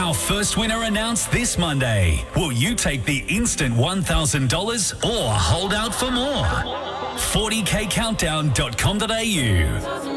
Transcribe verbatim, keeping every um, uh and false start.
Our first winner announced this Monday. Will you take the instant one thousand dollars or hold out for more? forty k countdown dot com dot a u